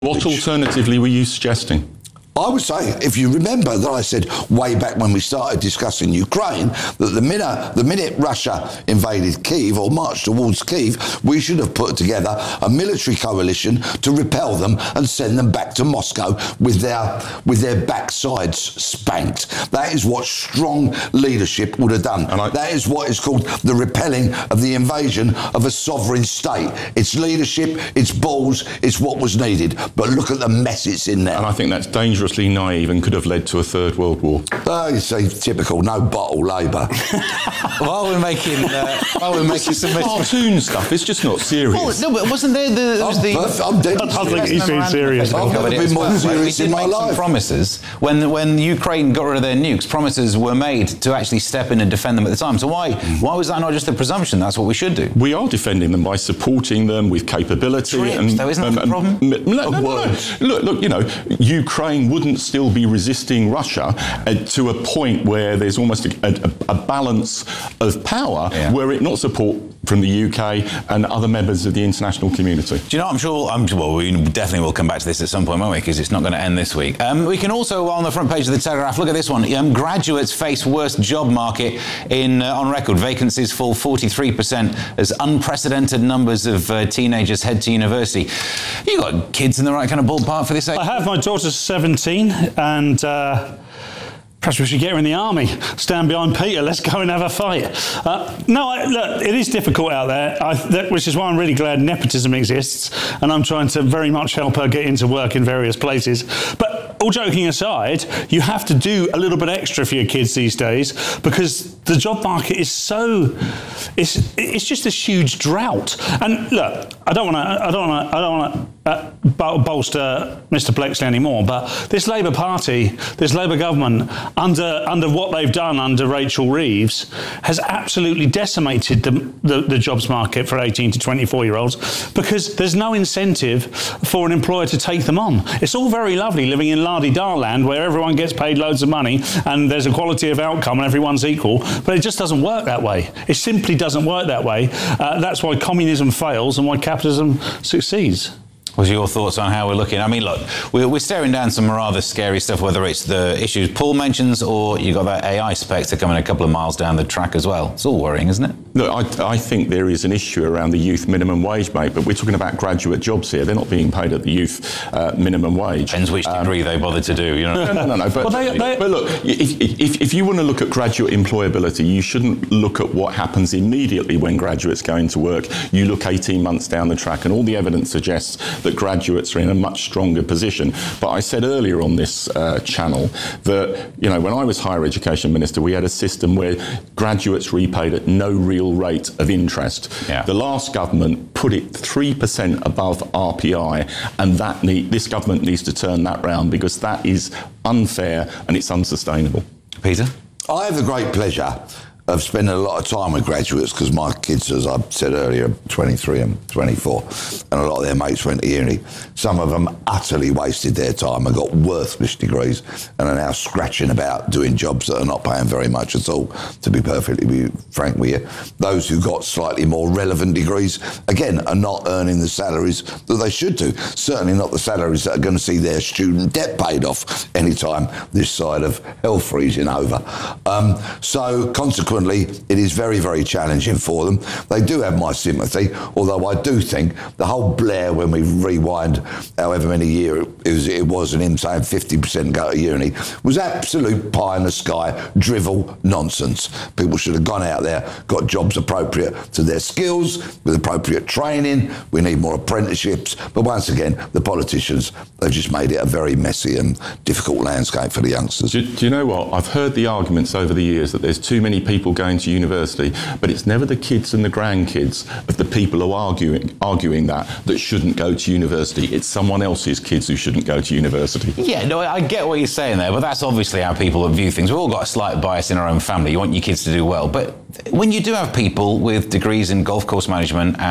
What alternatively were you suggesting? I would say, if you remember that I said way back when we started discussing Ukraine, that the minute Russia invaded Kyiv or marched towards Kyiv, we should have put together a military coalition to repel them and send them back to Moscow with their backsides spanked. That is what strong leadership would have done. That is what is called the repelling of the invasion of a sovereign state. It's leadership, it's balls, it's what was needed. But look at the mess it's in there. And I think that's dangerous. Naive and could have led to a third world war. Oh, you see, typical, no bottle Labour. While we're making some cartoon stuff, it's just not serious. Well, no, but wasn't there I'm dead. I think he's being serious. I've never been more serious in my life. Promises when Ukraine got rid of their nukes, promises were made to actually step in and defend them at the time. So why was that not just a presumption? That's what we should do. We are defending them by supporting them with capability. Isn't that the problem? Look, you know, Ukraine wouldn't still be resisting Russia to a point where there's almost a balance of power were it not support from the UK and other members of the international community. Do you know, well, we definitely will come back to this at some point, won't we? Because it's not going to end this week. We can also, on the front page of the Telegraph, look at this one. Graduates face worst job market on record. Vacancies fall 43% as unprecedented numbers of teenagers head to university. You got kids in the right kind of ballpark for this age? I have. My daughter's 17 and perhaps we should get her in the army. Stand behind Peter, let's go and have a fight. Look, it is difficult out there, which is why I'm really glad nepotism exists, and I'm trying to very much help her get into work in various places. But all joking aside, you have to do a little bit extra for your kids these days because the job market is it's just this huge drought. And look, I don't want to bolster Mr. Blexley anymore, but this Labour Party, this Labour government, under what they've done under Rachel Reeves, has absolutely decimated the jobs market for 18 to 24-year-olds because there's no incentive for an employer to take them on. It's all very lovely living in la-di-da land where everyone gets paid loads of money and there's a quality of outcome and everyone's equal, but it just doesn't work that way. It simply doesn't work that way. That's why communism fails and why capitalism succeeds. What's your thoughts on how we're looking? I mean, look, we're staring down some rather scary stuff, whether it's the issues Paul mentions or you got that AI spectre coming a couple of miles down the track as well. It's all worrying, isn't it? Look, I think there is an issue around the youth minimum wage, mate, but we're talking about graduate jobs here. They're not being paid at the youth minimum wage. Depends which degree they bother to do, you know. No. But look, if you want to look at graduate employability, you shouldn't look at what happens immediately when graduates go into work. You look 18 months down the track, and all the evidence suggests that graduates are in a much stronger position. But I said earlier on this channel that, you know, when I was higher education minister, we had a system where graduates repaid at no real rate of interest. Yeah. The last government put it 3% above RPI, and this government needs to turn that round because that is unfair and it's unsustainable. Peter? I have the great pleasure of spending a lot of time with graduates because my kids, as I said earlier, 23 and 24, and a lot of their mates went to uni. Some of them utterly wasted their time and got worthless degrees and are now scratching about doing jobs that are not paying very much at all, to be perfectly frank with you. Those who got slightly more relevant degrees, again, are not earning the salaries that they should do. Certainly not the salaries that are going to see their student debt paid off anytime this side of hell freezing over. So consequently, it is very, very challenging for them. They do have my sympathy, although I do think the whole Blair, when we rewind however many years it was, and him saying 50% go to uni, was absolute pie in the sky, drivel nonsense. People should have gone out there, got jobs appropriate to their skills, with appropriate training. We need more apprenticeships. But once again, the politicians, they've just made it a very messy and difficult landscape for the youngsters. Do you know what? I've heard the arguments over the years that there's too many people going to university, but it's never the kids and the grandkids of the people who are arguing that shouldn't go to university. It's someone else's kids who shouldn't go to university. Yeah, no, I get what you're saying there, but that's obviously how people view things. We've all got a slight bias in our own family. You want your kids to do well, but when you do have people with degrees in golf course management and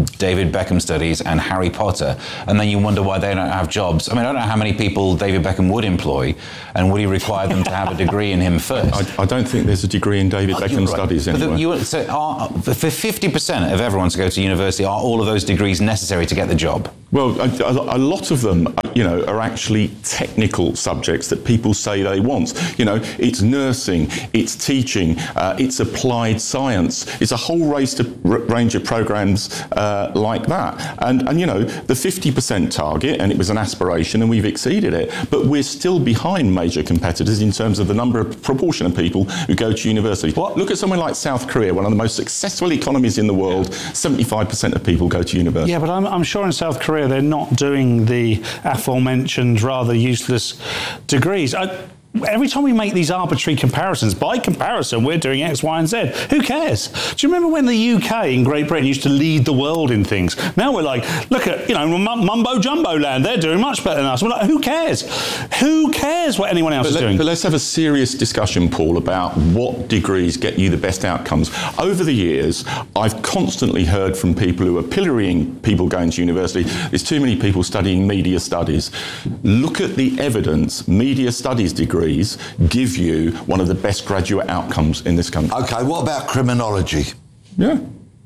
David Beckham studies and Harry Potter, and then you wonder why they don't have jobs. I mean, I don't know how many people David Beckham would employ, and would he require them to have a degree in him first? I don't think there's a degree in David Beckham studies anywhere. For 50% of everyone to go to university, are all of those degrees necessary to get the job? Well, a lot of them, are actually technical subjects that people say they want. It's nursing, it's teaching, it's applied science. It's a whole range of programs like that. And the 50% target, and it was an aspiration, and we've exceeded it. But we're still behind major competitors in terms of the proportion of people who go to university. Look at somewhere like South Korea, one of the most successful economies in the world. 75% of people go to university. Yeah, but I'm sure in South Korea they're not doing the aforementioned rather useless degrees. Every time we make these arbitrary comparisons, by comparison, we're doing X, Y, and Z. Who cares? Do you remember when the UK in Great Britain used to lead the world in things? Now we're like, look at, mumbo jumbo land. They're doing much better than us. We're like, who cares? Who cares what anyone else is doing? But let's have a serious discussion, Paul, about what degrees get you the best outcomes. Over the years, I've constantly heard from people who are pillorying people going to university, there's too many people studying media studies. Look at the evidence. Media studies degrees give you one of the best graduate outcomes in this country. OK, what about criminology? Yeah.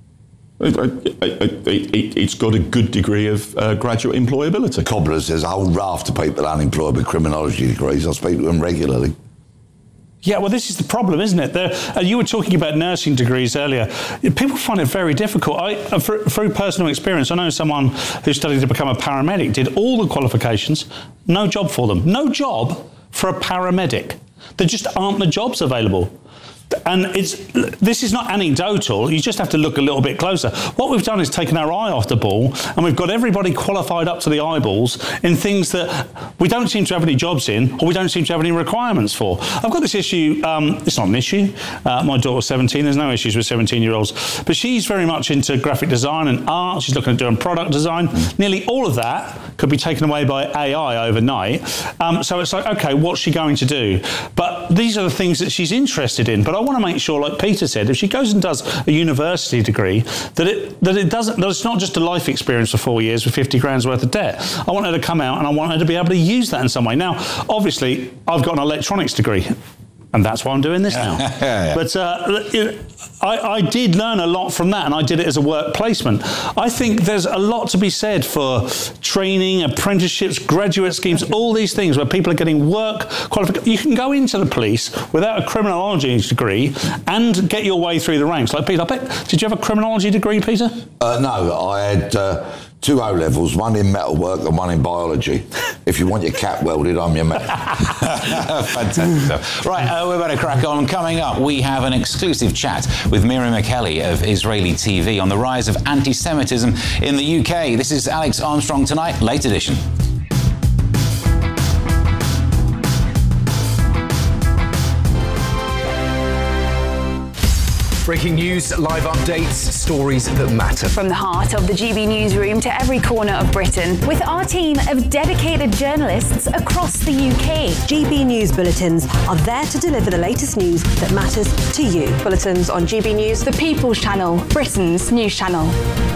It's got a good degree of graduate employability. Cobblers, there's a whole raft of people unemployed with criminology degrees. I speak to them regularly. Yeah, well, this is the problem, isn't it? You were talking about nursing degrees earlier. People find it very difficult. Through personal experience, I know someone who studied to become a paramedic, did all the qualifications, no job for them. No job for a paramedic. There just aren't the jobs available. And this is not anecdotal. You just have to look a little bit closer. What we've done is taken our eye off the ball, and we've got everybody qualified up to the eyeballs in things that we don't seem to have any jobs in, or we don't seem to have any requirements for. I've got this issue. It's not an issue. My daughter's 17. There's no issues with 17-year-olds, but she's very much into graphic design and art. She's looking at doing product design. Nearly all of that could be taken away by AI overnight. So it's like, okay, what's she going to do? But these are the things that she's interested in. But I want to make sure, like Peter said, if she goes and does a university degree, that it's not just a life experience for 4 years with 50 grand's worth of debt. I want her to come out and I want her to be able to use that in some way. Now, obviously, I've got an electronics degree, and that's why I'm doing this now. Yeah. But I did learn a lot from that, and I did it as a work placement. I think there's a lot to be said for training, apprenticeships, graduate schemes, all these things where people are getting work qualifications. You can go into the police without a criminology degree and get your way through the ranks. Like Peter, did you have a criminology degree, Peter? No, I had 2 O-levels, one in metalwork and one in biology. If you want your cap welded, I'm your man. Fantastic stuff. Right, we're about to crack on. Coming up, we have an exclusive chat with Miriam McKelly of Israeli TV on the rise of anti-Semitism in the UK. This is Alex Armstrong Tonight, late edition. Breaking news, live updates, stories that matter. From the heart of the GB newsroom to every corner of Britain, with our team of dedicated journalists across the UK. GB News Bulletins are there to deliver the latest news that matters to you. Bulletins on GB News, The People's Channel, Britain's news channel.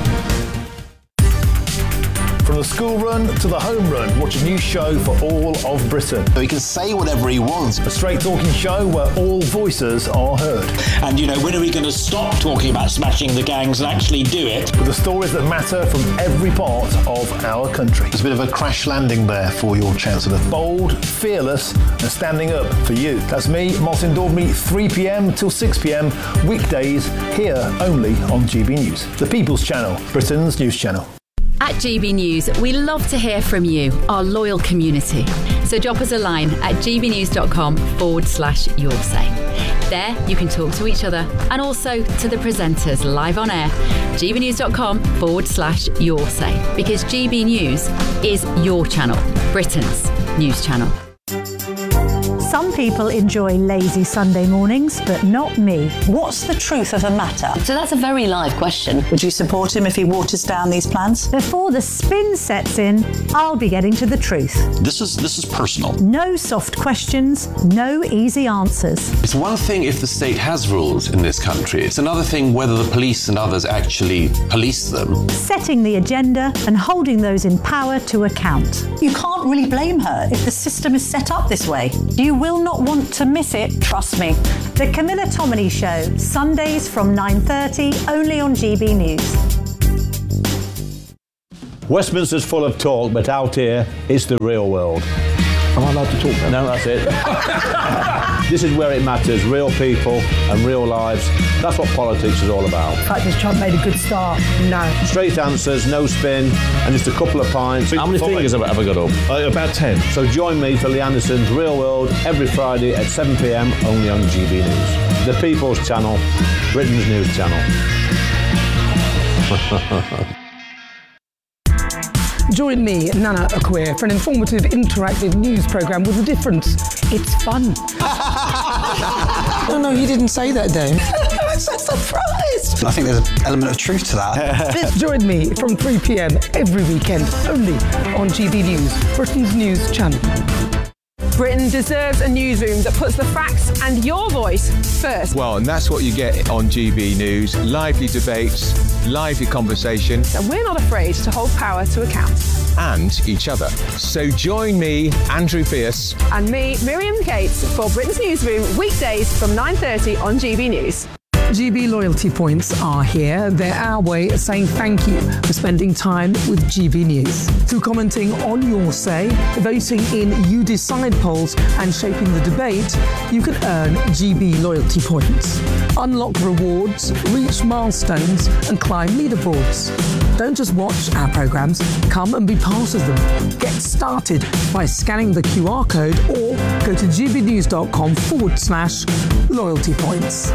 From the school run to the home run, watch a new show for all of Britain. He can say whatever he wants. A straight talking show where all voices are heard. And, when are we going to stop talking about smashing the gangs and actually do it? With the stories that matter from every part of our country. There's a bit of a crash landing there for your Chancellor. Bold, fearless and standing up for you. That's me, Martin Daubney, 3 p.m. till 6 p.m. weekdays, here only on GB News. The People's Channel, Britain's news channel. At GB News, we love to hear from you, our loyal community. So drop us a line at gbnews.com/yoursay. There you can talk to each other and also to the presenters live on air. gbnews.com/yoursay, because GB News is your channel, Britain's news channel. Some people enjoy lazy Sunday mornings, but not me. What's the truth of the matter? So that's a very live question. Would you support him if he waters down these plans? Before the spin sets in, I'll be getting to the truth. This is personal. No soft questions, no easy answers. It's one thing if the state has rules in this country. It's another thing whether the police and others actually police them. Setting the agenda and holding those in power to account. You can't really blame her if the system is set up this way. You will not want to miss it, trust me. The Camilla Tominey Show, Sundays from 9:30, only on GB News. Westminster's full of talk, but out here, it's the real world. Am I allowed to talk now? No, that's it. This is where it matters, real people and real lives. That's what politics is all about. The fact that Trump made a good start, no. Straight answers, no spin, and just a couple of pints. How many fingers have I ever got up? About 10. So join me for Lee Anderson's Real World every Friday at 7 p.m, only on GB News. The People's Channel, Britain's news channel. Join me, Nana Akua, for an informative, interactive news programme with a difference. It's fun. No, he didn't say that, Dave. I'm so surprised. I think there's an element of truth to that. Join me from 3 p.m. every weekend, only on GB News, Britain's news channel. Britain deserves a newsroom that puts the facts and your voice first. Well, and that's what you get on GB News. Lively debates, lively conversation. And we're not afraid to hold power to account. And each other. So join me, Andrew Pierce. And me, Miriam Cates, for Britain's Newsroom, weekdays from 9:30 on GB News. GB loyalty points are here. They're our way of saying thank you for spending time with GB News. Through commenting on your say, voting in You Decide polls and shaping the debate, you can earn GB loyalty points. Unlock rewards, reach milestones and climb leaderboards. Don't just watch our programmes, come and be part of them. Get started by scanning the QR code or go to gbnews.com/loyalty points.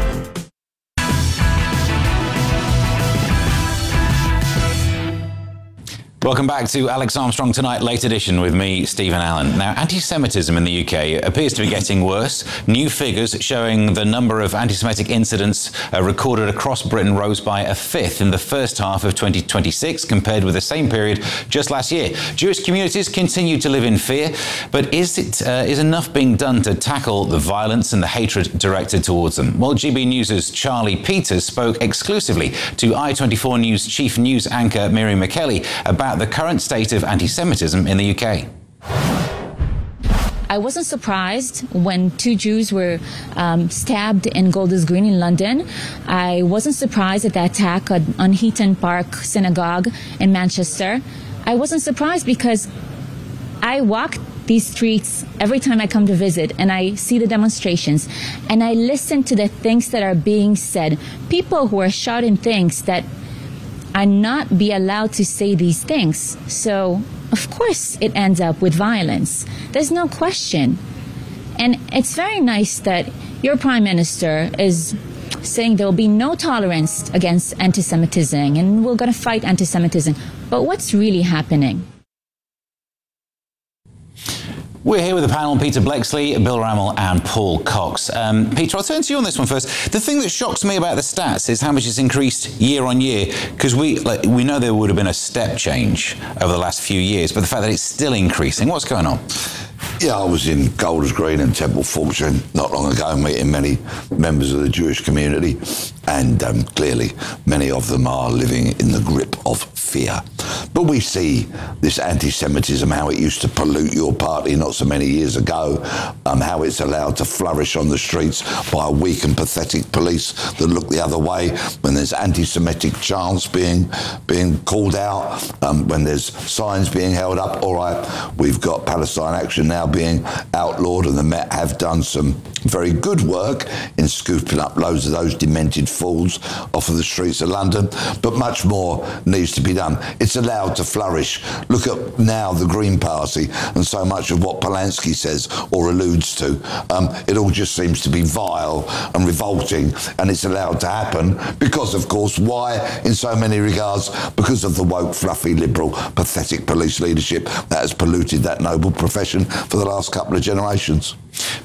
Welcome back to Alex Armstrong Tonight, late edition with me, Stephen Allen. Now, anti-Semitism in the UK appears to be getting worse. New figures showing the number of anti-Semitic incidents recorded across Britain rose by a fifth in the first half of 2026 compared with the same period just last year. Jewish communities continue to live in fear, but is enough being done to tackle the violence and the hatred directed towards them? Well, GB News' Charlie Peters spoke exclusively to I24 News chief news anchor Miriam McKelly about the current state of anti-Semitism in the UK. I wasn't surprised when 2 Jews were stabbed in Golders Green in London. I wasn't surprised at the attack on Heaton Park Synagogue in Manchester. I wasn't surprised because I walk these streets every time I come to visit, and I see the demonstrations, and I listen to the things that are being said. People who are shouting things that are not be allowed to say these things. So, of course, it ends up with violence. There's no question. And it's very nice that your Prime Minister is saying there will be no tolerance against anti-Semitism and we're going to fight anti-Semitism. But what's really happening? We're here with the panel, Peter Bleksley, Bill Rammell and Paul Cox. Peter, I'll turn to you on this one first. The thing that shocks me about the stats is how much it's increased year on year, because we know there would have been a step change over the last few years, but the fact that it's still increasing, what's going on? Yeah, I was in Golders Green and Temple Fortune not long ago, meeting many members of the Jewish community, and clearly many of them are living in the grip of fear. But we see this anti-Semitism, how it used to pollute your party not so many years ago, how it's allowed to flourish on the streets by a weak and pathetic police that look the other way, when there's anti-Semitic chants being called out, when there's signs being held up. All right, we've got Palestine Action now being outlawed, and the Met have done some very good work in scooping up loads of those demented fools off of the streets of London, but much more needs to be done. It's allowed to flourish. Look at now the Green Party and so much of what Polanski says or alludes to. It all just seems to be vile and revolting, and it's allowed to happen because, of course, why? In so many regards, because of the woke, fluffy, liberal, pathetic police leadership that has polluted that noble profession for the last couple of generations.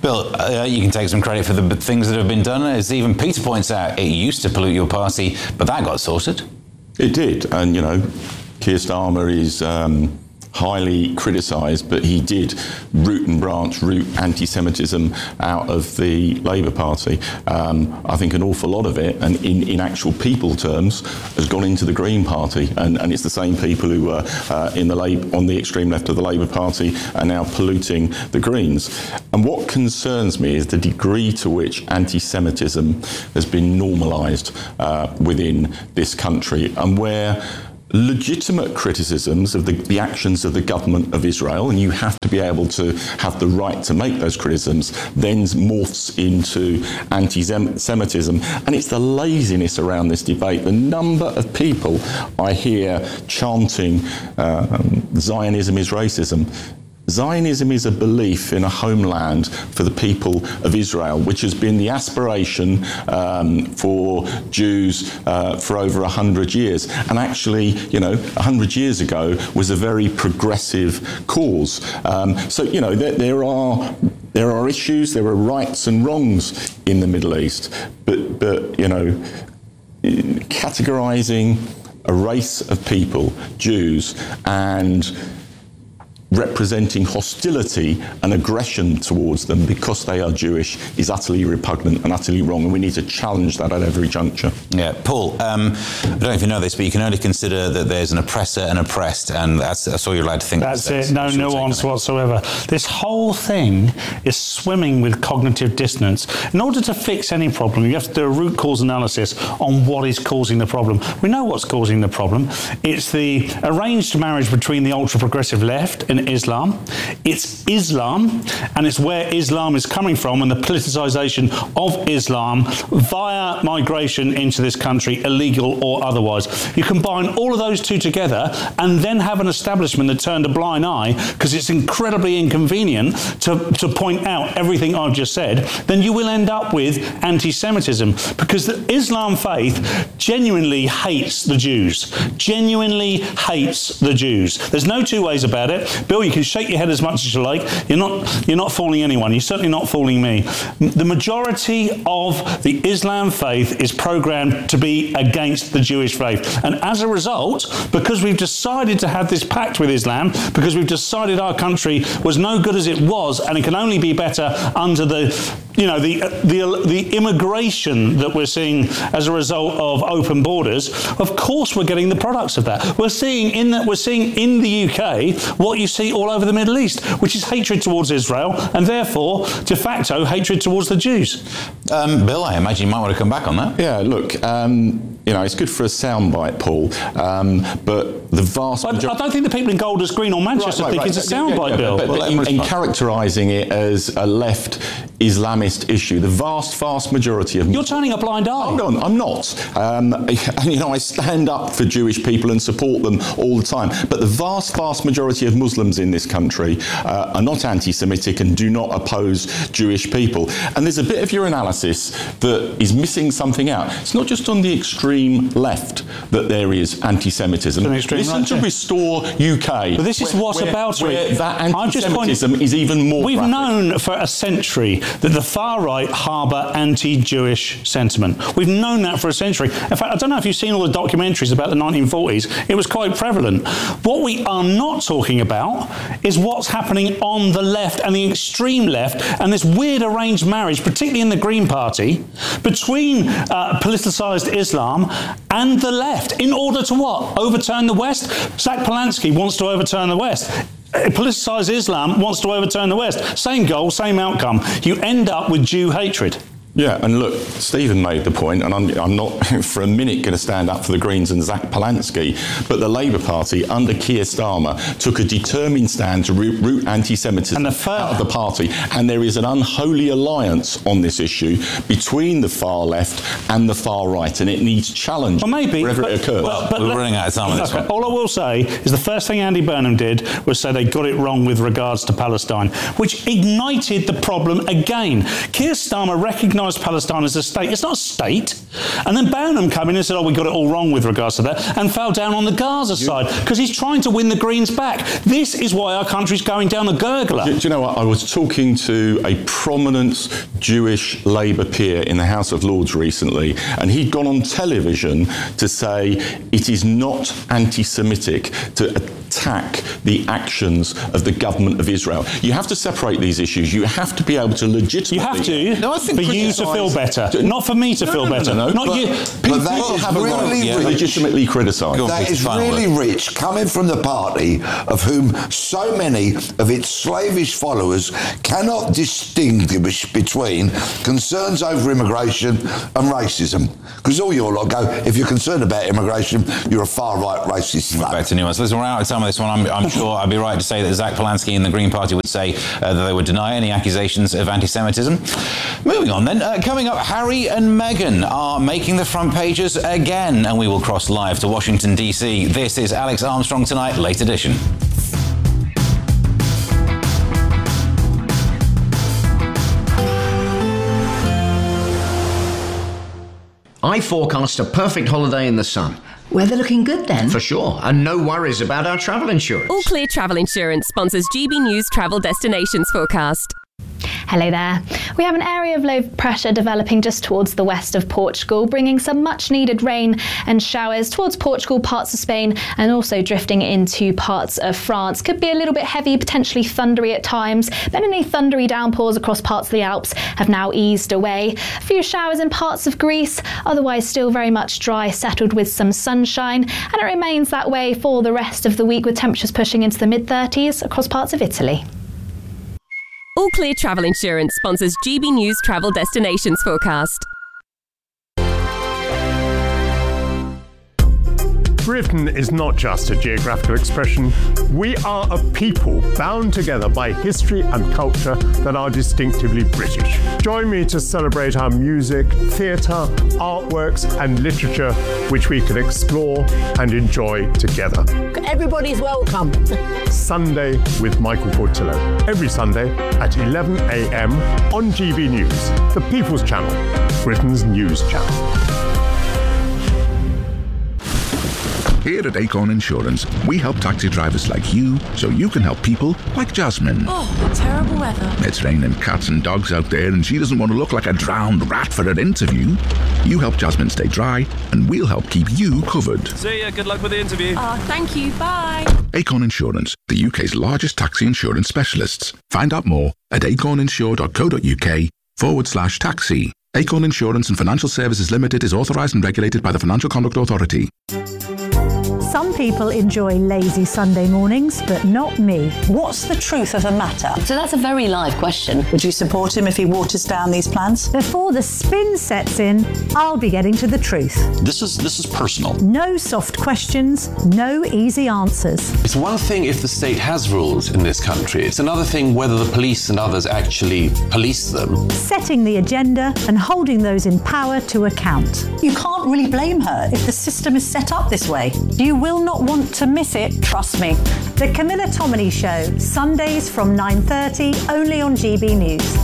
Bill, you can take some credit for the things that have been done. As even Peter points out, it used to pollute your party, but that got sorted. It did, and Keir Starmer is highly criticised, but he did root anti-Semitism out of the Labour Party. I think an awful lot of it, and in actual people terms, has gone into the Green Party, and it's the same people who were on the extreme left of the Labour Party are now polluting the Greens. And what concerns me is the degree to which anti-Semitism has been normalised within this country, and where legitimate criticisms of the actions of the government of Israel, and you have to be able to have the right to make those criticisms, then morphs into anti-Semitism. And it's the laziness around this debate. The number of people I hear chanting Zionism is racism. Zionism is a belief in a homeland for the people of Israel, which has been the aspiration for Jews for over 100 years. And actually, 100 years ago was a very progressive cause. So, there are issues, there are rights and wrongs in the Middle East, but categorising a race of people, Jews, and representing hostility and aggression towards them because they are Jewish is utterly repugnant and utterly wrong, and we need to challenge that at every juncture. Yeah, Paul, I don't know if you know this, but you can only consider that there's an oppressor and oppressed, and that's all you're allowed to think. That's it, no nuance whatsoever. This whole thing is swimming with cognitive dissonance. In order to fix any problem, you have to do a root cause analysis on what is causing the problem. We know what's causing the problem. It's the arranged marriage between the ultra-progressive left and Islam. It's Islam, and it's where Islam is coming from, and the politicisation of Islam via migration into this country, illegal or otherwise. You combine all of those two together and then have an establishment that turned a blind eye because it's incredibly inconvenient to point out everything I've just said, then you will end up with anti-Semitism, because the Islam faith genuinely hates the Jews. Genuinely hates the Jews. There's no two ways about it. Bill, you can shake your head as much as you like. You're not fooling anyone. You're certainly not fooling me. The majority of the Islam faith is programmed to be against the Jewish faith. And as a result, because we've decided to have this pact with Islam, because we've decided our country was no good as it was, and it can only be better under the immigration that we're seeing as a result of open borders, of course we're getting the products of that. We're seeing in the UK what you see all over the Middle East, which is hatred towards Israel, and therefore, de facto, hatred towards the Jews. Bill, I imagine you might want to come back on that. Yeah, look, it's good for a soundbite, Paul, but the vast majority... I don't think the people in Golders Green or Manchester think it's a soundbite, Bill. But in characterising it as a left Islamist issue, the vast majority of... You're turning a blind eye. Hold on, I'm not. I stand up for Jewish people and support them all the time, but the vast majority of Muslims in this country are not anti-Semitic and do not oppose Jewish people. And there's a bit of your analysis that is missing something out. It's not just on the extreme left that there is anti-Semitism. Listen to Restore UK. But this is where that anti-Semitism is even more We've graphic. known for a century that the far right harbour anti-Jewish sentiment. We've known that for a century. In fact, I don't know if you've seen all the documentaries about the 1940s. It was quite prevalent. What we are not talking about is what's happening on the left and the extreme left, and this weird arranged marriage, particularly in the Green Party, between politicised Islam and the left, in order to what? Overturn the West? Zach Polanski wants to overturn the West. Politicised Islam wants to overturn the West. Same goal, same outcome. You end up with Jew hatred. Yeah, and look, Stephen made the point, and I'm not for a minute going to stand up for the Greens and Zach Polanski, but the Labour Party under Keir Starmer took a determined stand to root anti-Semitism out of the party, and there is an unholy alliance on this issue between the far left and the far right, and it needs challenge wherever it occurs. We're running out of time on this one. All I will say is the first thing Andy Burnham did was say they got it wrong with regards to Palestine, which ignited the problem again. Keir Starmer recognised recognised Palestine as a state. It's not a state. And then Burnham came in and said, we got it all wrong with regards to that, and fell down on the Gaza side because he's trying to win the Greens back. This is why our country's going down a gurgler. Do you know what? I was talking to a prominent Jewish Labour peer in the House of Lords recently, and he'd gone on television to say it is not anti-Semitic to attack the actions of the government of Israel. You have to separate these issues. You have to be able to legitimately... You have to, no, I think for you to feel better, not for me to feel better. No, not but, you. People that have a right to legitimately criticise. That is really rich, coming from the party of whom so many of its slavish followers cannot distinguish between concerns over immigration and racism. Because all your lot go, if you're concerned about immigration, you're a far-right racist. Back to nuance. Listen, we're out of time on this one. I'm sure I'd be right to say that Zach Polanski and the Green Party would say that they would deny any accusations of anti-Semitism. Moving on then, coming up, Harry and Meghan are making the front pages again, and we will cross live to Washington, D.C. This is Alex Armstrong Tonight, late edition. I forecast a perfect holiday in the sun. Weather looking good then? For sure, and no worries about our travel insurance. All Clear Travel Insurance sponsors GB News Travel Destinations Forecast. Hello there. We have an area of low pressure developing just towards the west of Portugal, bringing some much needed rain and showers towards Portugal, parts of Spain, and also drifting into parts of France. Could be a little bit heavy, potentially thundery at times, but any thundery downpours across parts of the Alps have now eased away. A few showers in parts of Greece, otherwise still very much dry, settled with some sunshine, and it remains that way for the rest of the week with temperatures pushing into the mid-30s across parts of Italy. All Clear Travel Insurance sponsors GB News Travel Destinations Forecast. Britain is not just a geographical expression. We are a people bound together by history and culture that are distinctively British. Join me to celebrate our music, theatre, artworks and literature, which we can explore and enjoy together. Everybody's welcome. Sunday with Michael Portillo. Every Sunday at 11 a.m. on GB News, the People's Channel, Britain's news channel. Here at Acorn Insurance, we help taxi drivers like you so you can help people like Jasmine. Oh, terrible weather. It's raining cats and dogs out there and she doesn't want to look like a drowned rat for her interview. You help Jasmine stay dry and we'll help keep you covered. See ya, good luck with the interview. Thank you, bye. Acorn Insurance, the UK's largest taxi insurance specialists. Find out more at acorninsure.co.uk/taxi. Acorn Insurance and Financial Services Limited is authorised and regulated by the Financial Conduct Authority. Some people enjoy lazy Sunday mornings, but not me. What's the truth of the matter? So that's a very live question. Would you support him if he waters down these plans? Before the spin sets in, I'll be getting to the truth. This is personal. No soft questions, no easy answers. It's one thing if the state has rules in this country. It's another thing whether the police and others actually police them. Setting the agenda and holding those in power to account. You can't really blame her if the system is set up this way. You will not want to miss it, trust me. The Camilla Tominey Show, Sundays from 9:30, only on GB News.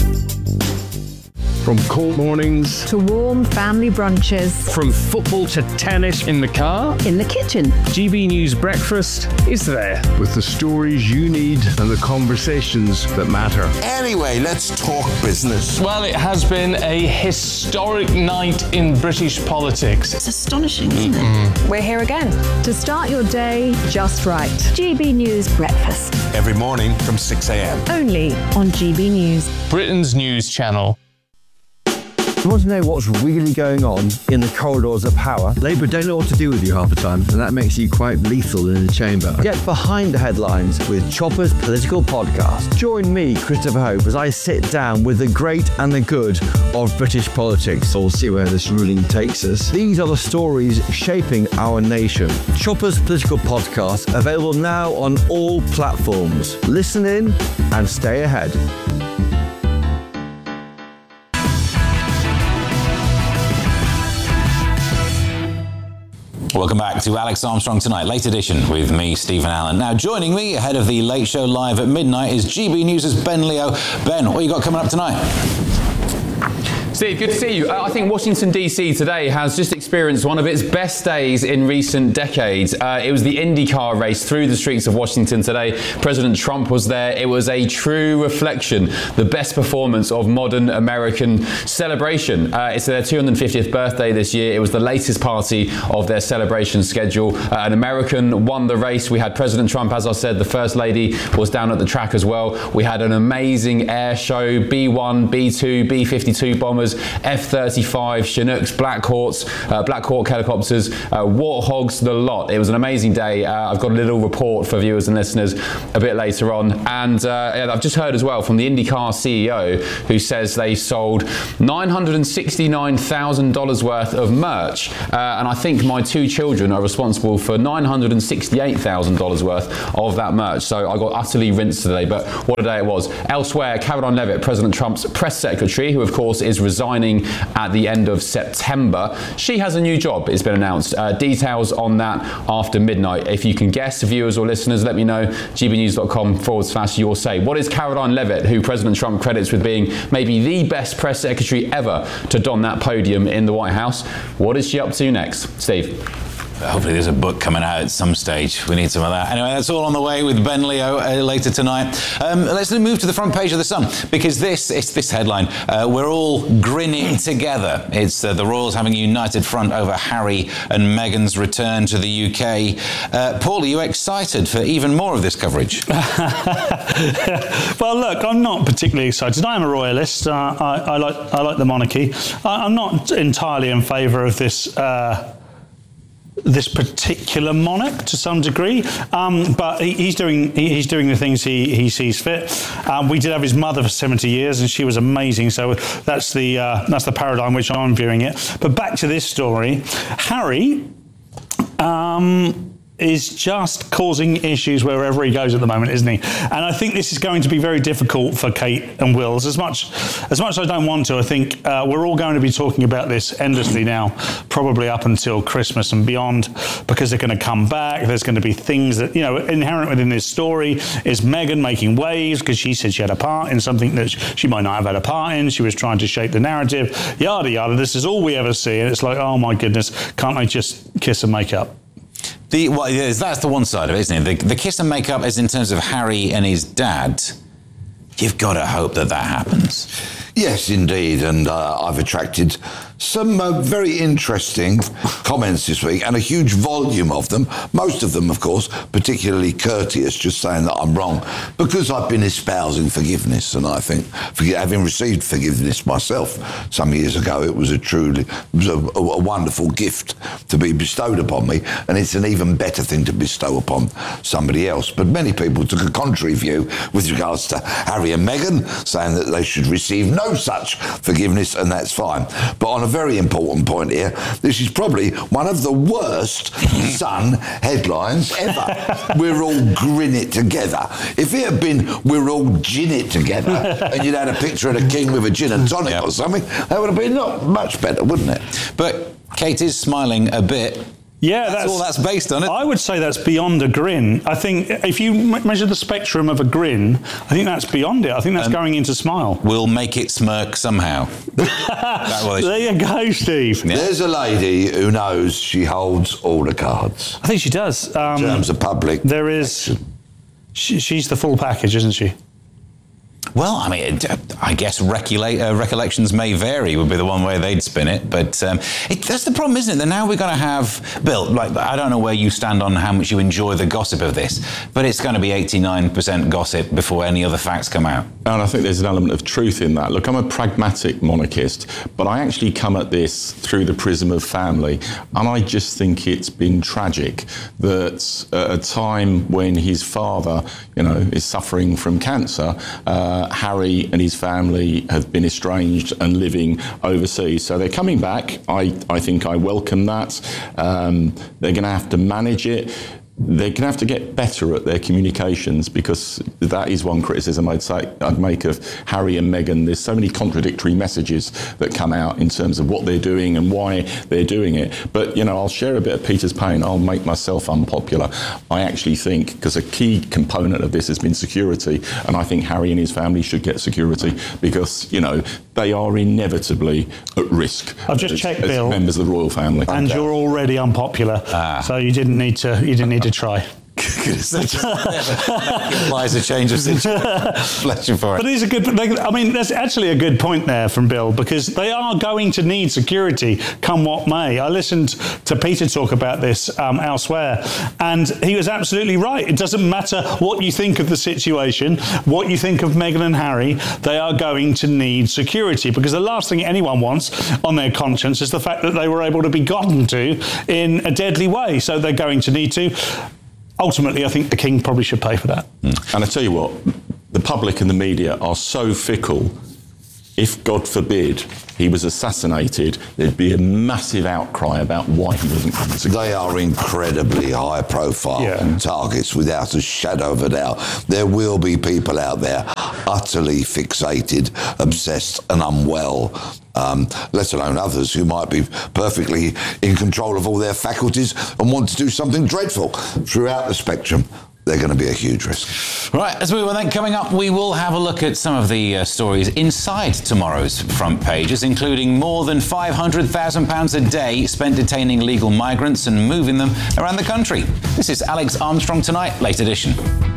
From cold mornings to warm family brunches. From football to tennis in the car. In the kitchen. GB News Breakfast is there with the stories you need and the conversations that matter. Anyway, let's talk business. Well, it has been a historic night in British politics. It's astonishing, isn't it? We're here again. To start your day just right. GB News Breakfast. Every morning from 6 a.m. Only on GB News. Britain's news channel. You want to know what's really going on in the corridors of power? Labour don't know what to do with you half the time, and that makes you quite lethal in the chamber. Get behind the headlines with Chopper's Political Podcast. Join me, Christopher Hope, as I sit down with the great and the good of British politics. We'll see where this ruling takes us. These are the stories shaping our nation. Chopper's Political Podcast, available now on all platforms. Listen in and stay ahead. Welcome back to Alex Armstrong Tonight, late edition with me, Stephen Allen. Now, joining me ahead of the Late Show Live at midnight is GB News' Ben Leo. Ben, what you got coming up tonight? Steve, good to see you. I think Washington, D.C. today has just experienced one of its best days in recent decades. It was the IndyCar race through the streets of Washington today. President Trump was there. It was a true reflection, the best performance of modern American celebration. It's their 250th birthday this year. It was the latest party of their celebration schedule. An American won the race. We had President Trump, as I said, the First Lady was down at the track as well. We had an amazing air show, B-1, B-2, B-52 bombers, F-35, Chinooks, Black Hawk helicopters, Warthogs, the lot. It was an amazing day. I've got a little report for viewers and listeners a bit later on. And I've just heard as well from the IndyCar CEO who says they sold $969,000 worth of merch. And I think my two children are responsible for $968,000 worth of that merch. So I got utterly rinsed today, but what a day it was. Elsewhere, Caroline Levitt, President Trump's press secretary, who of course is resigning at the end of September. She has a new job, it's been announced. Details on that after midnight. If you can guess, viewers or listeners, let me know. gbnews.com/your say. What is Caroline Levitt, who President Trump credits with being maybe the best press secretary ever to don that podium in the White House? What is she up to next? Steve. Hopefully there's a book coming out at some stage. We need some of that. Anyway, that's all on the way with Ben Leo later tonight. Let's move to the front page of The Sun, because it's this headline. We're all grinning together. It's the Royals having a united front over Harry and Meghan's return to the UK. Paul, are you excited for even more of this coverage? Well, look, I'm not particularly excited. I am a royalist. I like the monarchy. I'm not entirely in favour of this particular monarch to some degree, but he's doing the things he sees fit. We did have his mother for 70 years, and she was amazing. So that's the paradigm which I'm viewing it. But back to this story, Harry is just causing issues wherever he goes at the moment, isn't he? And I think this is going to be very difficult for Kate and Wills. As much as I don't want to, I think we're all going to be talking about this endlessly now, probably up until Christmas and beyond, because they're going to come back. There's going to be things that, inherent within this story is Meghan making waves because she said she had a part in something that she might not have had a part in. She was trying to shape the narrative, yada, yada. This is all we ever see. And it's like, oh my goodness, can't they just kiss and make up? That's the one side of it, isn't it? The kiss and make up is in terms of Harry and his dad. You've got to hope that happens. Yes, indeed. And I've attracted some very interesting comments this week, and a huge volume of them. Most of them, of course, particularly courteous, just saying that I'm wrong, because I've been espousing forgiveness. And I think, having received forgiveness myself some years ago, it was a wonderful gift to be bestowed upon me, and it's an even better thing to bestow upon somebody else. But many people took a contrary view with regards to Harry and Meghan, saying that they should receive no such forgiveness, and that's fine. But on a very important point here, this is probably one of the worst Sun headlines ever. We're all grin it together. If it had been we're all gin it together and you'd had a picture of the king with a gin and tonic or something, that would have been not much better, wouldn't it? But Kate is smiling a bit. Yeah, that's all that's based on it. I would say that's beyond a grin. I think if you measure the spectrum of a grin, I think that's beyond it. I think that's going into smile. We'll make it smirk somehow. There you go, Steve. Yeah. There's a lady who knows she holds all the cards. I think she does. In terms of public. There is. She's the full package, isn't she? Well, I mean, I guess recollections may vary would be the one way they'd spin it. But that's the problem, isn't it? That now we're going to have, Bill, I don't know where you stand on how much you enjoy the gossip of this, but it's going to be 89% gossip before any other facts come out. And I think there's an element of truth in that. Look, I'm a pragmatic monarchist, but I actually come at this through the prism of family. And I just think it's been tragic that at a time when his father, is suffering from cancer, Harry and his family have been estranged and living overseas. So they're coming back. I think I welcome that. They're going to have to manage it. They're going to have to get better at their communications, because that is one criticism I'd make of Harry and Meghan. There's so many contradictory messages that come out in terms of what they're doing and why they're doing it. But, I'll share a bit of Peter's pain. I'll make myself unpopular. I actually think, because a key component of this has been security, and I think Harry and his family should get security, because, they are inevitably at risk. I've just checked, as Bill, members of the royal family. And you're already unpopular, so you didn't need to try. Implies a change of situation. Bless you for it. But it is a good. I mean, there's actually a good point there from Bill, because they are going to need security, come what may. I listened to Peter talk about this elsewhere, and he was absolutely right. It doesn't matter what you think of the situation, what you think of Meghan and Harry. They are going to need security, because the last thing anyone wants on their conscience is the fact that they were able to be gotten to in a deadly way. So they're going to need to. Ultimately, I think the King probably should pay for that. And I tell you what, the public and the media are so fickle. If, God forbid, he was assassinated, there'd be a massive outcry about why he wasn't convicted. They are incredibly high-profile targets, without a shadow of a doubt. There will be people out there utterly fixated, obsessed and unwell, let alone others who might be perfectly in control of all their faculties and want to do something dreadful. Throughout the spectrum, they're going to be a huge risk. Right, as we were then coming up, we will have a look at some of the stories inside tomorrow's front pages, including more than £500,000 a day spent detaining illegal migrants and moving them around the country. This is Alex Armstrong Tonight, late edition.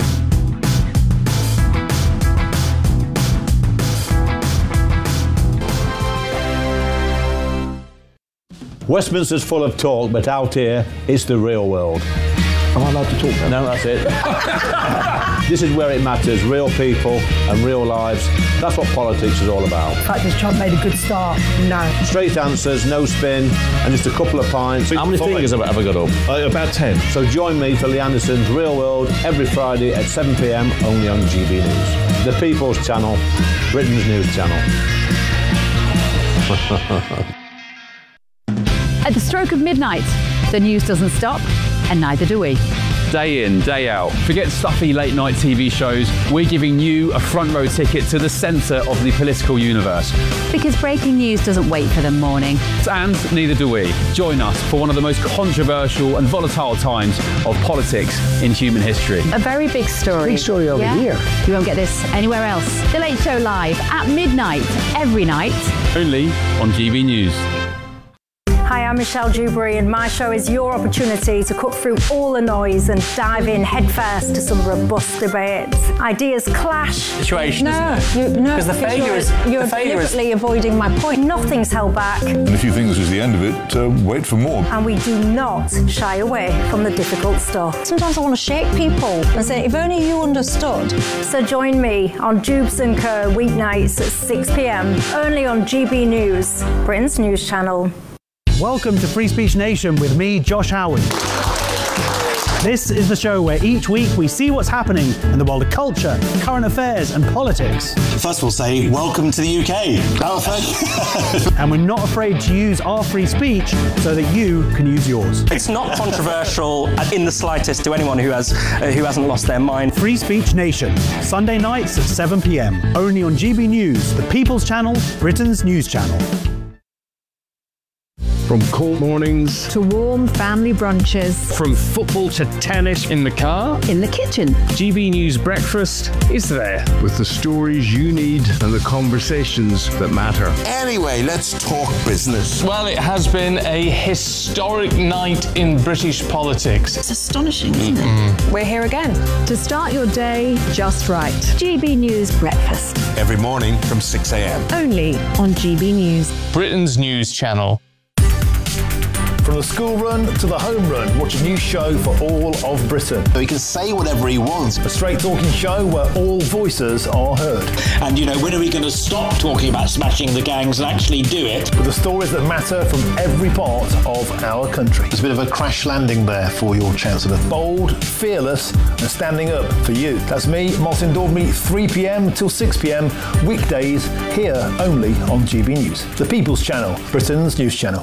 Westminster's full of talk, but out here, it's the real world. Am I allowed to talk now? No, that's it. This is where it matters, real people and real lives. That's what politics is all about. In fact, has Trump made a good start? No. Straight answers, no spin, and just a couple of pints. How many fingers have I ever got up? About 10. So join me for Lee Anderson's Real World every Friday at 7 p.m, only on GB News. The People's Channel, Britain's news channel. At the stroke of midnight, the news doesn't stop, and neither do we. Day in, day out. Forget stuffy late night TV shows. We're giving you a front row ticket to the centre of the political universe. Because breaking news doesn't wait for the morning. And neither do we. Join us for one of the most controversial and volatile times of politics in human history. A very big story. Big story over here. You won't get this anywhere else. The Late Show live at midnight, every night. Only on GB News. Hi, I'm Michelle Dewberry, and my show is your opportunity to cut through all the noise and dive in headfirst to some robust debates. Ideas clash. Situation, No, Because the failure is... You're deliberately avoiding my point. Nothing's held back. And if you think this is the end of it, wait for more. And we do not shy away from the difficult stuff. Sometimes I want to shake people and say, if only you understood. So join me on Jubes & Co. weeknights at 6 p.m, only on GB News, Britain's news channel. Welcome to Free Speech Nation with me, Josh Howard. This is the show where each week we see what's happening in the world of culture, current affairs and politics. First we'll say, welcome to the UK. Oh, thank you. And we're not afraid to use our free speech so that you can use yours. It's not controversial in the slightest to anyone who hasn't lost their mind. Free Speech Nation, Sunday nights at 7 p.m, only on GB News, the People's Channel, Britain's news channel. From cold mornings to warm family brunches. From football to tennis in the car. In the kitchen. GB News Breakfast is there with the stories you need and the conversations that matter. Anyway, let's talk business. Well, it has been a historic night in British politics. It's astonishing, isn't it? We're here again. To start your day just right. GB News Breakfast. Every morning from 6 a.m. Only on GB News. Britain's news channel. From the school run to the home run, watch a new show for all of Britain. So he can say whatever he wants. A straight talking show where all voices are heard. And, when are we going to stop talking about smashing the gangs and actually do it? With the stories that matter from every part of our country. It's a bit of a crash landing there for your Chancellor. Bold, fearless and standing up for you. That's me, Martin Daubney, 3 p.m. till 6 p.m, weekdays, here only on GB News. The People's Channel, Britain's news channel.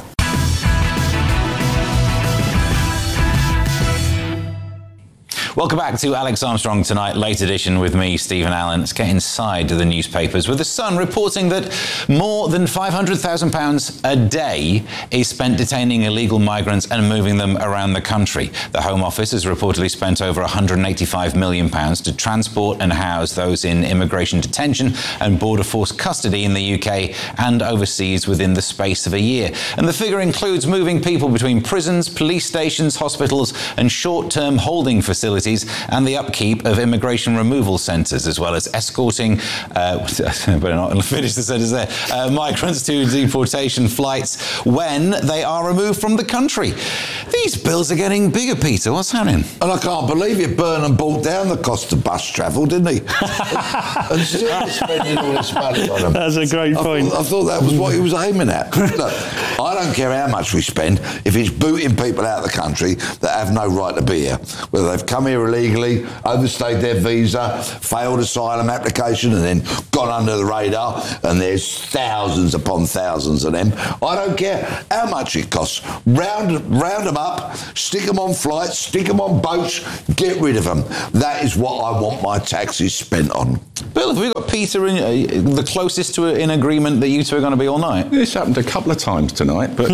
Welcome back to Alex Armstrong Tonight, late edition with me, Stephen Allen. Let's get inside the newspapers with The Sun reporting that more than £500,000 a day is spent detaining illegal migrants and moving them around the country. The Home Office has reportedly spent over £185 million to transport and house those in immigration detention and border force custody in the UK and overseas within the space of a year. And the figure includes moving people between prisons, police stations, hospitals and short-term holding facilities and the upkeep of immigration removal centres, as well as escorting, better not finish the sentence there, migrants to deportation flights when they are removed from the country. These bills are getting bigger, Peter. What's happening? And I can't believe it. Burnham brought down the cost of bus travel, didn't he? And still spending all this money on them. That's a great point. I thought that was what he was aiming at. Look, I don't care how much we spend if it's booting people out of the country that have no right to be here, whether they've come here illegally, overstayed their visa, failed asylum application and then gone under the radar, and there's thousands upon thousands of them. I don't care how much it costs. Round them up, stick them on flights, stick them on boats, get rid of them. That is what I want my taxes spent on. Bill, have we got Peter the closest to an agreement that you two are going to be all night? This happened a couple of times tonight, but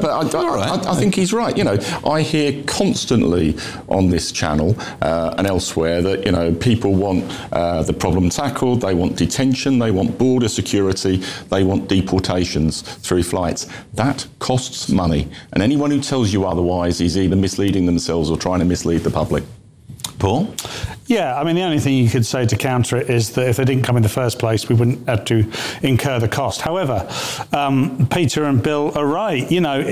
I think he's right. You know, I hear constantly on this channel and elsewhere that, you know, people want the problem tackled, they want detention, they want border security, they want deportations through flights. That costs money, and anyone who tells you otherwise is either misleading themselves or trying to mislead the public. Paul? Yeah, I mean, the only thing you could say to counter it is that if they didn't come in the first place, we wouldn't have to incur the cost. However, Peter and Bill are right. You know,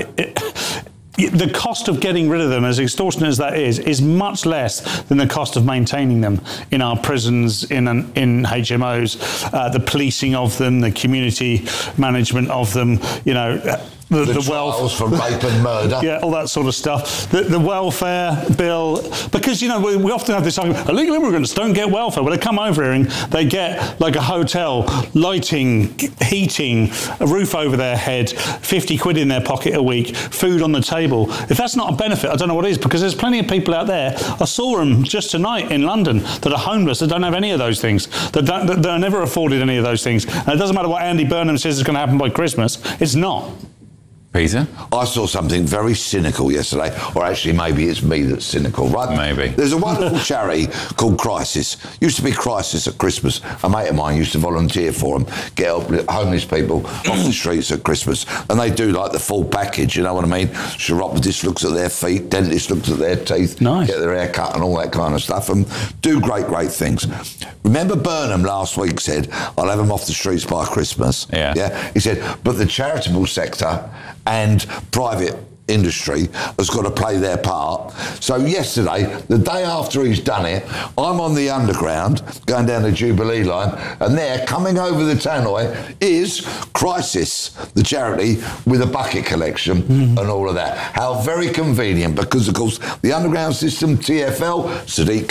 the cost of getting rid of them, as extortionate as that is much less than the cost of maintaining them in our prisons, in HMOs, the policing of them, the community management of them, you know, the trials for rape and murder. Yeah, all that sort of stuff. The welfare bill, because, you know, we often have this argument, illegal immigrants don't get welfare. Well, they come over here and they get like a hotel, lighting, heating, a roof over their head, 50 quid in their pocket a week, food on the table. If that's not a benefit, I don't know what is, because there's plenty of people out there. I saw them just tonight in London that are homeless, that don't have any of those things, that are never afforded any of those things. And it doesn't matter what Andy Burnham says is going to happen by Christmas. It's not. Peter? I saw something very cynical yesterday, or actually maybe it's me that's cynical, right? Maybe. There's a wonderful charity called Crisis. Used to be Crisis at Christmas. A mate of mine used to volunteer for them, get homeless people off the streets at Christmas, and they do like the full package, you know what I mean? Chiropodist looks at their feet, dentist looks at their teeth, nice. Get their hair cut and all that kind of stuff, and do great things. Remember Burnham last week said, I'll have them off the streets by Christmas. Yeah. He said, but the charitable sector and private industry has got to play their part. So yesterday, the day after he's done it, I'm on the Underground, going down the Jubilee line, and there, coming over the tannoy, is Crisis, the charity, with a bucket collection and all of that. How very convenient, because of course, the Underground system, TfL, Sadiq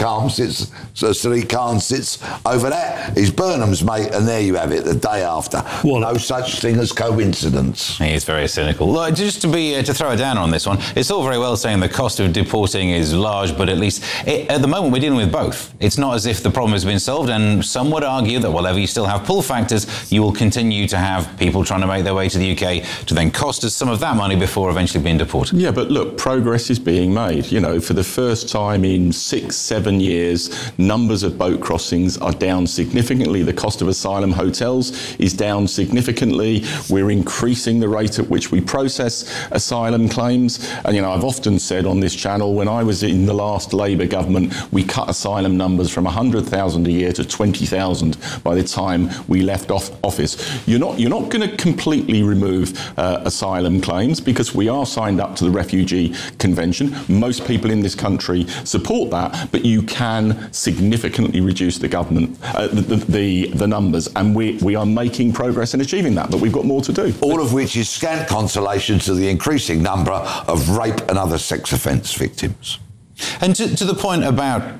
Khan sits over that. He's Burnham's mate, and there you have it, the day after. No such thing as coincidence. He is very cynical. Look, just to throw it down on this one, it's all very well saying the cost of deporting is large, but at least at the moment we're dealing with both. It's not as if the problem has been solved, and some would argue that whenever you still have pull factors, you will continue to have people trying to make their way to the UK to then cost us some of that money before eventually being deported. Yeah, but look, progress is being made. You know, for the first time in 6-7 years, numbers of boat crossings are down significantly. The cost of asylum hotels is down significantly. We're increasing the rate at which we process asylum claims. And, you know, I've often said on this channel, when I was in the last Labour government, we cut asylum numbers from 100,000 a year to 20,000 by the time we left office. You're not going to completely remove asylum claims, because we are signed up to the Refugee Convention. Most people in this country support that, but you can significantly reduce the government, the numbers, and we are making progress in achieving that, but we've got more to do. All of which is scant consolation to the increasing number of rape and other sex offence victims. And to the point about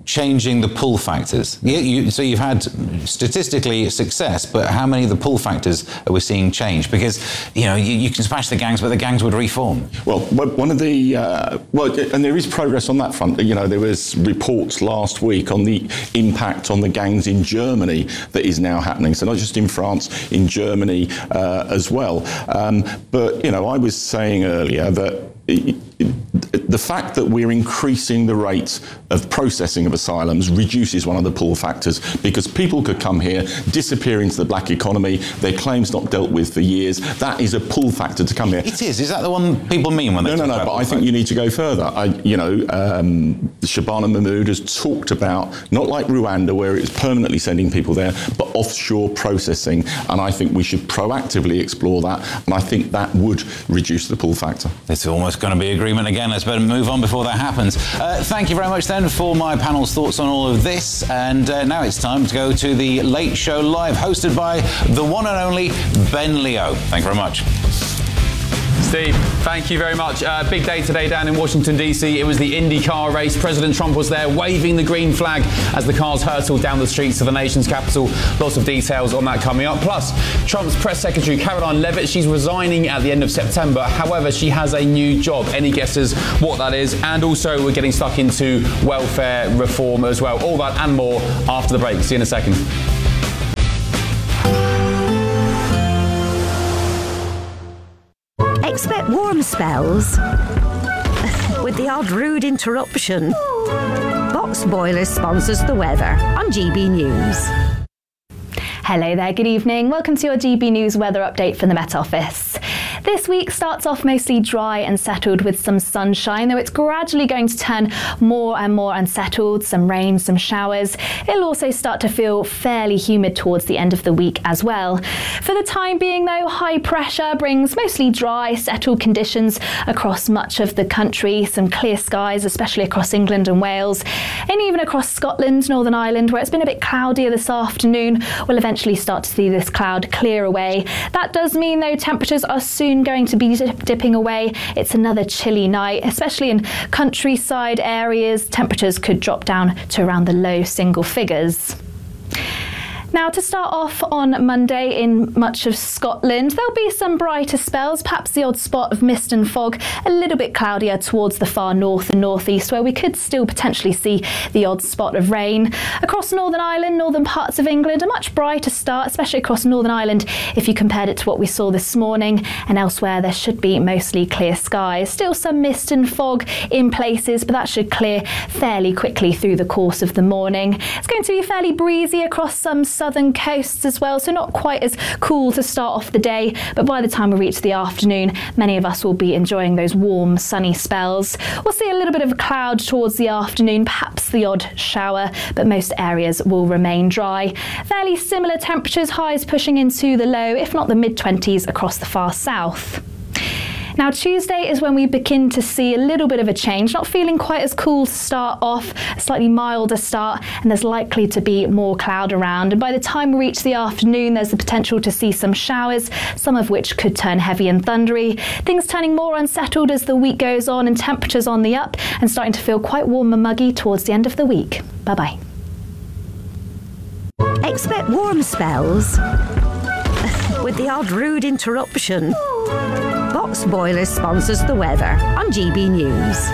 changing the pull factors? So you've had statistically success, but how many of the pull factors are we seeing change? Because, you can smash the gangs, but the gangs would reform. Well, one of the... and there is progress on that front. There was reports last week on the impact on the gangs in Germany that is now happening. So not just in France, in Germany as well. But, I was saying earlier that the fact that we're increasing the rate of processing of asylums reduces one of the pull factors, because people could come here, disappear into the black economy, their claims not dealt with for years. That is a pull factor to come here. It is. Is that the one people mean when they talk about but I think you need to go further. Shabana Mahmood has talked about, not like Rwanda, where it's permanently sending people there, but offshore processing. And I think we should proactively explore that. And I think that would reduce the pull factor. It's almost going to be agreement again. Let's better move on before that happens. Thank you very much then for my panel's thoughts on all of this. And now it's time to go to the Late Show Live, hosted by the one and only Ben Leo. Thank you very much. Steve, thank you very much. Big day today down in Washington, D.C. It was the IndyCar race. President Trump was there waving the green flag as the cars hurtled down the streets of the nation's capital. Lots of details on that coming up. Plus, Trump's press secretary, Caroline Leavitt, she's resigning at the end of September. However, she has a new job. Any guesses what that is? And also, we're getting stuck into welfare reform as well. All that and more after the break. See you in a second. Expect warm spells with the odd rude interruption. Box Boilers sponsors the weather on GB News. Hello there, good evening. Welcome to your GB News weather update from the Met Office. This week starts off mostly dry and settled with some sunshine, though it's gradually going to turn more and more unsettled, some rain, some showers. It'll also start to feel fairly humid towards the end of the week as well. For the time being though, high pressure brings mostly dry, settled conditions across much of the country, some clear skies, especially across England and Wales, and even across Scotland, Northern Ireland, where it's been a bit cloudier this afternoon. We'll eventually start to see this cloud clear away. That does mean though temperatures are soon going to be dipping away. It's another chilly night, especially in countryside areas. Temperatures could drop down to around the low single figures. Now, to start off on Monday in much of Scotland, there'll be some brighter spells, perhaps the odd spot of mist and fog, a little bit cloudier towards the far north and northeast, where we could still potentially see the odd spot of rain. Across Northern Ireland, northern parts of England, a much brighter start, especially across Northern Ireland if you compared it to what we saw this morning, and elsewhere there should be mostly clear skies. Still some mist and fog in places, but that should clear fairly quickly through the course of the morning. It's going to be fairly breezy across some southern coasts as well, so not quite as cool to start off the day, but by the time we reach the afternoon, many of us will be enjoying those warm, sunny spells. We'll see a little bit of a cloud towards the afternoon, perhaps the odd shower, but most areas will remain dry. Fairly similar temperatures, highs pushing into the low, if not the mid-20s across the far south. Now, Tuesday is when we begin to see a little bit of a change, not feeling quite as cool to start off, a slightly milder start, and there's likely to be more cloud around. And by the time we reach the afternoon, there's the potential to see some showers, some of which could turn heavy and thundery. Things turning more unsettled as the week goes on, and temperatures on the up and starting to feel quite warm and muggy towards the end of the week. Bye-bye. Expect warm spells with the odd rude interruption. Box Boilers sponsors the weather on GB News.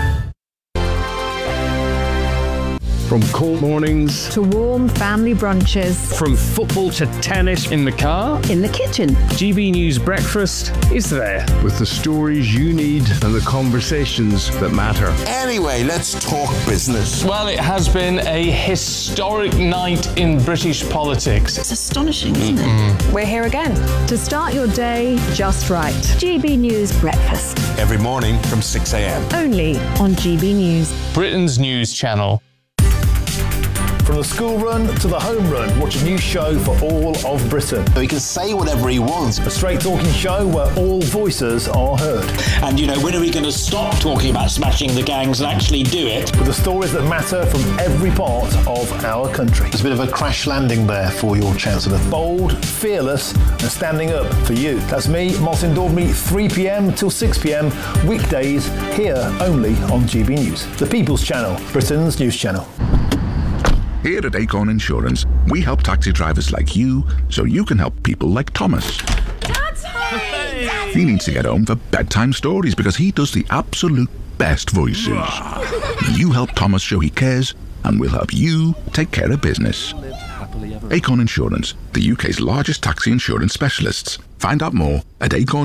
From cold mornings to warm family brunches, from football to tennis, in the car, in the kitchen, GB News Breakfast is there. With the stories you need and the conversations that matter. Anyway, let's talk business. Well, it has been a historic night in British politics. It's astonishing, isn't it? We're here again to start your day just right. GB News Breakfast. Every morning from 6 a.m. Only on GB News. Britain's news channel. From the school run to the home run, watch a new show for all of Britain. He can say whatever he wants. A straight talking show where all voices are heard. And, when are we going to stop talking about smashing the gangs and actually do it? With the stories that matter from every part of our country. There's a bit of a crash landing there for your Chancellor. Bold, fearless and standing up for you. That's me, Martin Daubney, 3 p.m. till 6 p.m. weekdays here only on GB News. The People's Channel, Britain's news channel. Here at Acorn Insurance, we help taxi drivers like you so you can help people like Thomas. He needs to get home for bedtime stories because he does the absolute best voices. You help Thomas show he cares, and we'll help you take care of business. Acorn Insurance, the UK's largest taxi insurance specialists. Find out more at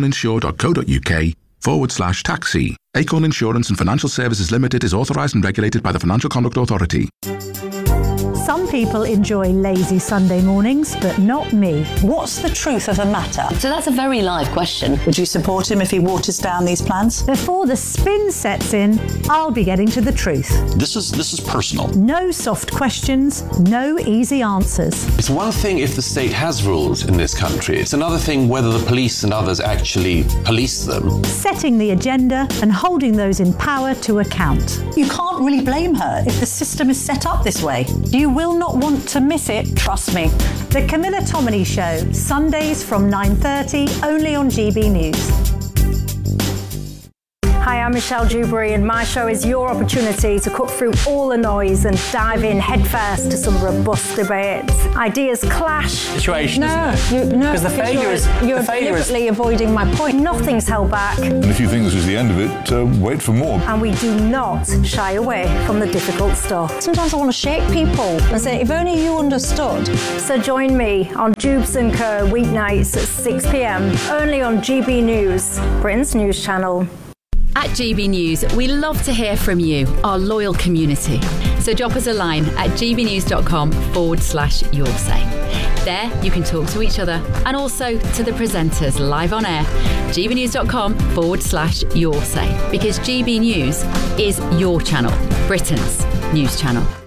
acorninsure.co.uk/taxi. Acorn Insurance and Financial Services Limited is authorised and regulated by the Financial Conduct Authority. Some people enjoy lazy Sunday mornings, but not me. What's the truth of the matter? So that's a very live question. Would you support him if he waters down these plans? Before the spin sets in, I'll be getting to the truth. This is personal. No soft questions, no easy answers. It's one thing if the state has rules in this country. It's another thing whether the police and others actually police them. Setting the agenda and holding those in power to account. You can't really blame her if the system is set up this way. You will not want to miss it, trust me. The Camilla Tominey Show, Sundays from 9:30, only on GB News. Hi, I'm Michelle Dewberry, and my show is your opportunity to cut through all the noise and dive in headfirst to some robust debates. Ideas clash. Situation, no, isn't it? Because the failure is you're deliberately avoiding my point. Nothing's held back. And if you think this is the end of it, wait for more. And we do not shy away from the difficult stuff. Sometimes I want to shake people and say, if only you understood. So join me on Jubes and Kerr weeknights at 6 p.m, only on GB News, Britain's news channel. At GB News, we love to hear from you, our loyal community. So drop us a line at gbnews.com/yoursay. There, you can talk to each other and also to the presenters live on air. gbnews.com/yoursay, because GB News is your channel, Britain's news channel.